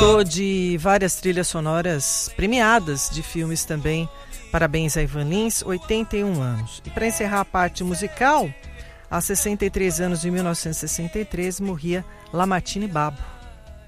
autor de várias trilhas sonoras premiadas de filmes também. Parabéns a Ivan Lins, 81 anos. E para encerrar a parte musical, aos 63 anos, em 1963, morria Lamartine Babo.